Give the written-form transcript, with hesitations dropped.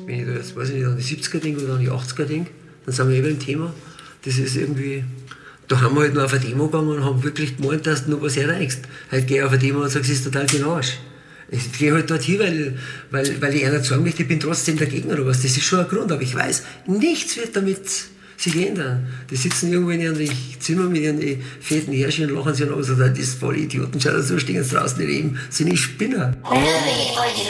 wenn ich da jetzt, weiß ich nicht, an die 70er denke oder an die 80er denke, dann sind wir eben im Thema. Das ist irgendwie, da haben wir halt noch auf eine Demo gegangen und haben wirklich gemeint, dass du noch was erreichst. Halt geh auf eine Demo und sagst, es ist total für den Arsch. Ich gehe halt dort hin, weil ich einer sagen möchte, ich bin trotzdem der Gegner oder was. Das ist schon ein Grund, aber ich weiß, nichts wird damit sich ändern. Die sitzen irgendwo in ihren Zimmern mit ihren fetten Härchen und lachen sich an und sagen, das ist voll Idioten, schau, so stehen sie draußen nicht eben, sind die Spinner.